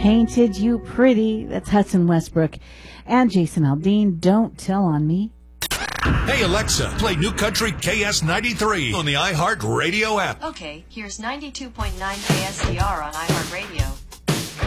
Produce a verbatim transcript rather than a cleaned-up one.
Painted You Pretty. That's Hudson Westbrook and Jason Aldean. Don't Tell on Me. Hey, Alexa, play New Country K S ninety-three on the iHeart Radio app. Okay, here's ninety-two point nine K S C R on iHeart Radio.